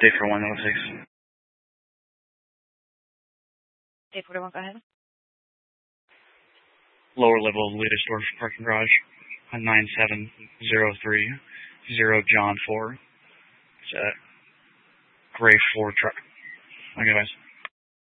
Update for 106. 841, go ahead. Lower level of latest store parking garage on 97030 John 4. It's a gray Ford truck. Okay, guys.